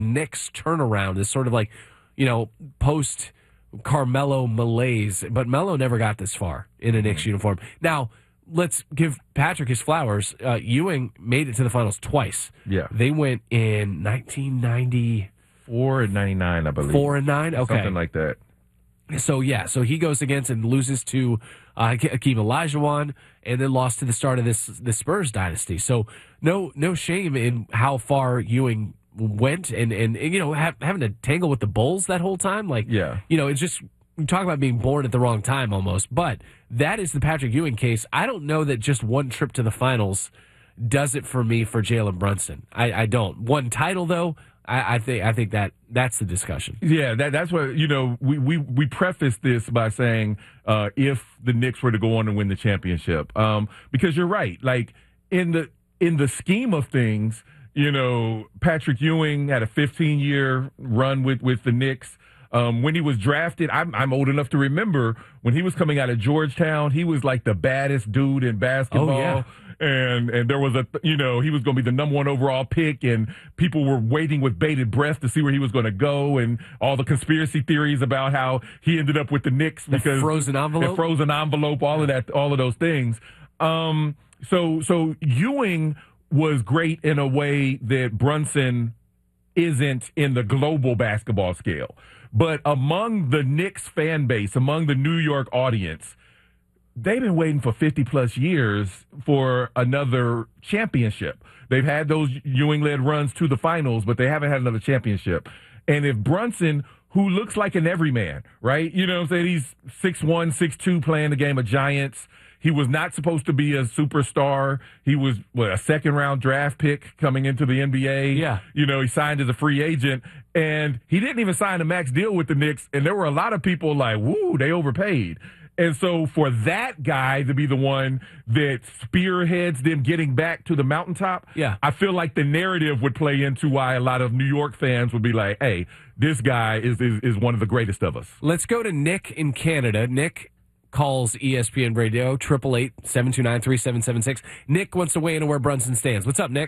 Knicks turnaround is sort of like, post Carmelo malaise, but Melo never got this far in a Knicks uniform. Now, let's give Patrick his flowers. Ewing made it to the finals twice. Yeah. They went in 1994 and 99, I believe. 4 and 9? Okay. Something like that. So he goes against and loses to Hakeem Olajuwon, and then lost to the start of the Spurs dynasty. So no shame in how far Ewing went, and having to tangle with the Bulls that whole time. It's just, you talk about being born at the wrong time almost. But that is the Patrick Ewing case. I don't know that just one trip to the finals does it for me for Jalen Brunson. I don't. One title though. I think that's the discussion. Yeah, that's what, we preface this by saying if the Knicks were to go on and win the championship, because you're right. Like in the scheme of things, Patrick Ewing had a 15-year run with the Knicks. When he was drafted, I'm old enough to remember when he was coming out of Georgetown, he was like the baddest dude in basketball. Oh, yeah. And there was he was going to be the number 1 overall pick, and people were waiting with bated breath to see where he was going to go, and all the conspiracy theories about how he ended up with the Knicks because the frozen envelope, all of that, all of those things. So Ewing was great in a way that Brunson isn't in the global basketball scale. But among the Knicks fan base, among the New York audience, they've been waiting for 50-plus years for another championship. They've had those Ewing-led runs to the finals, but they haven't had another championship. And if Brunson, who looks like an everyman, right? You know what I'm saying? He's 6'1", 6'2", playing the game of giants. He was not supposed to be a superstar. He was a second-round draft pick coming into the NBA. Yeah. He signed as a free agent, and he didn't even sign a max deal with the Knicks. And there were a lot of people like, woo, they overpaid. And so for that guy to be the one that spearheads them getting back to the mountaintop, yeah, I feel like the narrative would play into why a lot of New York fans would be like, hey, this guy is one of the greatest of us. Let's go to Nick in Canada. Nick calls ESPN Radio, 888-729-3776. Nick wants to weigh in on where Brunson stands. What's up, Nick?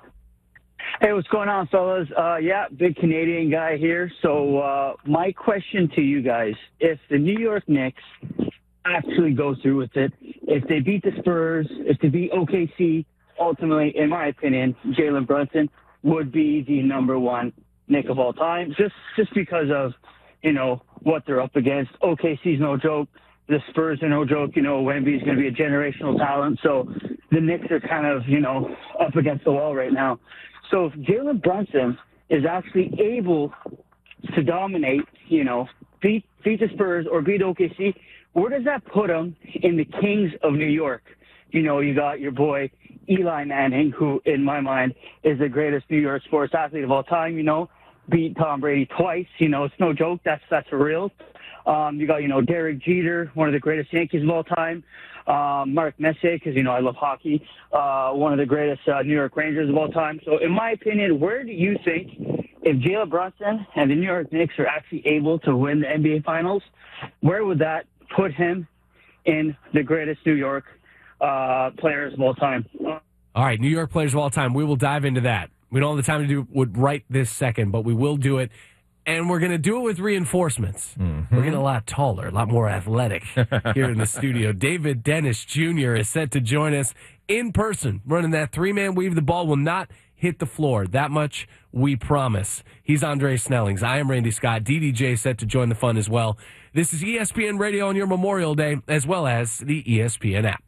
Hey, what's going on, fellas? Big Canadian guy here. So my question to you guys, if the New York Knicks actually go through with it, if they beat the Spurs, if they beat OKC, ultimately, in my opinion, Jalen Brunson would be the number 1 Knick of all time, just because of, what they're up against. OKC's no joke. The Spurs are no joke. Wemby's going to be a generational talent. So the Knicks are kind of, up against the wall right now. So if Jalen Brunson is actually able to dominate, beat the Spurs or beat OKC, where does that put him in the Kings of New York? You got your boy Eli Manning, who in my mind is the greatest New York sports athlete of all time, beat Tom Brady twice. It's no joke. That's real. You got, Derek Jeter, one of the greatest Yankees of all time. Mark Messier, because, I love hockey, one of the greatest New York Rangers of all time. So in my opinion, where do you think, if Jalen Brunson and the New York Knicks are actually able to win the NBA Finals, where would that put him in the greatest New York players of all time? All right, New York players of all time. We will dive into that. We don't have the time to do it right this second, but we will do it. And we're going to do it with reinforcements. Mm-hmm. We're getting a lot taller, a lot more athletic here in the studio. David Dennis Jr. is set to join us in person, running that 3-man weave. The ball will not hit the floor. That much we promise. He's Andre Snellings. I am Randy Scott. DDJ set to join the fun as well. This is ESPN Radio on your Memorial Day, as well as the ESPN app.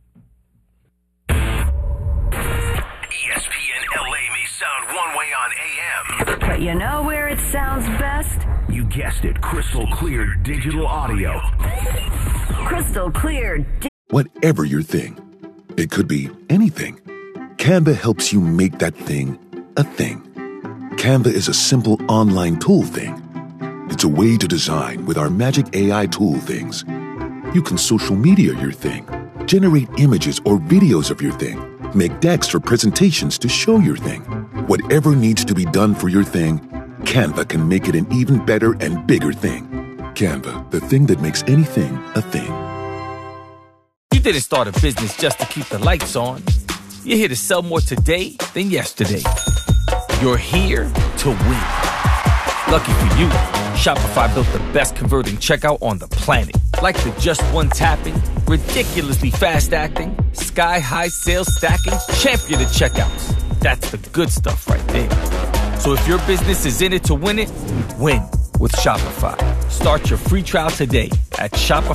ESPN LA may sound one way on AM. But you know where it sounds best? You guessed it, crystal clear digital audio. Crystal clear. Whatever your thing, it could be anything. Canva helps you make that thing a thing. Canva is a simple online tool thing. It's a way to design with our magic AI tool things. You can social media your thing, generate images or videos of your thing, make decks for presentations to show your thing. Whatever needs to be done for your thing, Canva can make it an even better and bigger thing. Canva, the thing that makes anything a thing. You didn't start a business just to keep the lights on. You're here to sell more today than yesterday. You're here to win. Lucky for you, Shopify built the best converting checkout on the planet. Like the just one tapping, ridiculously fast acting, sky-high sales stacking, champion of checkouts. That's the good stuff right there. So if your business is in it to win it, win with Shopify. Start your free trial today at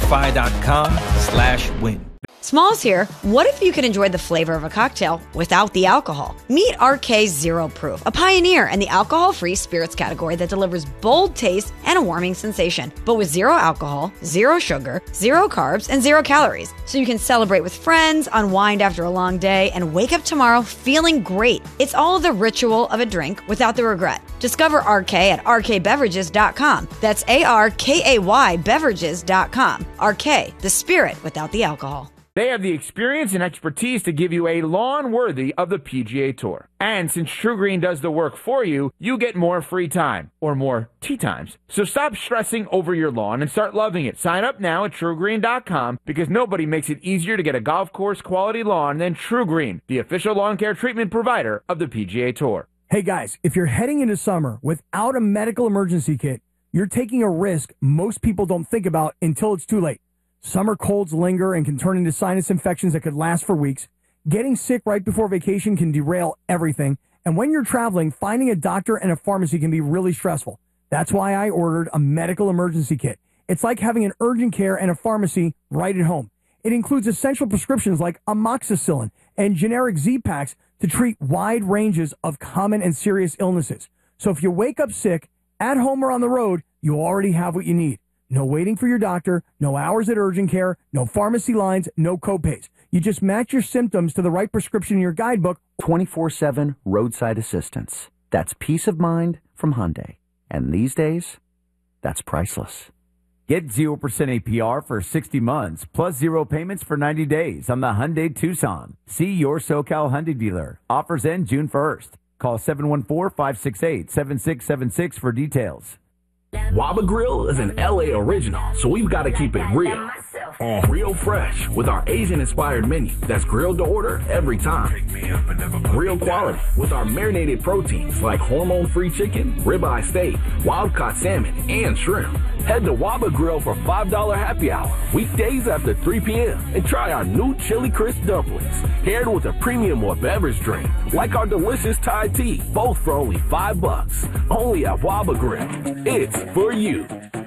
shopify.com/win. Smalls here. What if you could enjoy the flavor of a cocktail without the alcohol? Meet RK Zero Proof, a pioneer in the alcohol-free spirits category that delivers bold taste and a warming sensation, but with zero alcohol, zero sugar, zero carbs, and zero calories. So you can celebrate with friends, unwind after a long day, and wake up tomorrow feeling great. It's all the ritual of a drink without the regret. Discover RK at rkbeverages.com. That's ARKAY beverages.com. RK, the spirit without the alcohol. They have the experience and expertise to give you a lawn worthy of the PGA Tour. And since True Green does the work for you, you get more free time, or more tee times. So stop stressing over your lawn and start loving it. Sign up now at TrueGreen.com, because nobody makes it easier to get a golf course quality lawn than True Green, the official lawn care treatment provider of the PGA Tour. Hey guys, if you're heading into summer without a medical emergency kit, you're taking a risk most people don't think about until it's too late. Summer colds linger and can turn into sinus infections that could last for weeks. Getting sick right before vacation can derail everything. And when you're traveling, finding a doctor and a pharmacy can be really stressful. That's why I ordered a medical emergency kit. It's like having an urgent care and a pharmacy right at home. It includes essential prescriptions like amoxicillin and generic Z-Paks to treat wide ranges of common and serious illnesses. So if you wake up sick, at home or on the road, you already have what you need. No waiting for your doctor, no hours at urgent care, no pharmacy lines, no copays. You just match your symptoms to the right prescription in your guidebook. 24/7 roadside assistance. That's peace of mind from Hyundai. And these days, that's priceless. Get 0% APR for 60 months, plus 0 payments for 90 days on the Hyundai Tucson. See your SoCal Hyundai dealer. Offers end June 1st. Call 714-568-7676 for details. Waba Grill is an LA original, so we've got to keep it real. Real fresh with our Asian-inspired menu that's grilled to order every time. Real quality with our marinated proteins like hormone-free chicken, ribeye steak, wild-caught salmon, and shrimp. Head to Waba Grill for $5 happy hour, weekdays after 3 p.m. and try our new Chili Crisp dumplings, paired with a premium or beverage drink, like our delicious Thai tea, both for only $5. Only at Waba Grill. It's for you.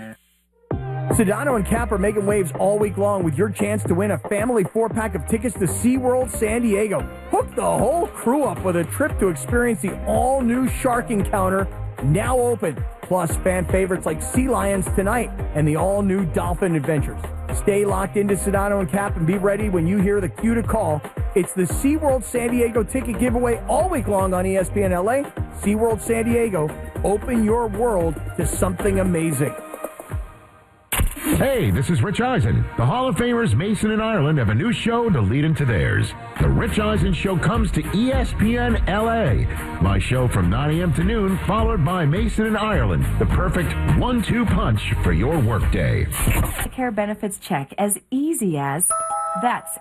Sedano and Cap are making waves all week long with your chance to win a family 4-pack of tickets to SeaWorld San Diego. Hook the whole crew up with a trip to experience the all-new Shark Encounter, now open. Plus, fan favorites like Sea Lions tonight and the all-new Dolphin Adventures. Stay locked into Sedano and Cap and be ready when you hear the cue to call. It's the SeaWorld San Diego ticket giveaway all week long on ESPN LA. SeaWorld San Diego. Open your world to something amazing. Hey, this is Rich Eisen. The Hall of Famers Mason and Ireland have a new show to lead into theirs. The Rich Eisen Show comes to ESPN LA. My show from 9 a.m. to noon, followed by Mason and Ireland, the perfect 1-2 punch for your workday. Care benefits check as easy as that's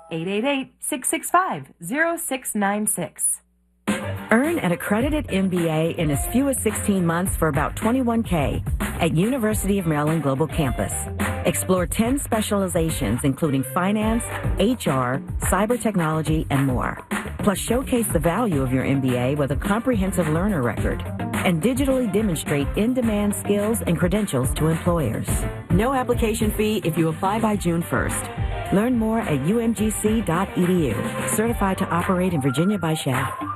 888-665-0696. Earn an accredited MBA in as few as 16 months for about $21K at University of Maryland Global Campus. Explore 10 specializations, including finance, HR, cyber technology, and more. Plus, showcase the value of your MBA with a comprehensive learner record and digitally demonstrate in-demand skills and credentials to employers. No application fee if you apply by June 1st. Learn more at umgc.edu. Certified to operate in Virginia by SCHEV.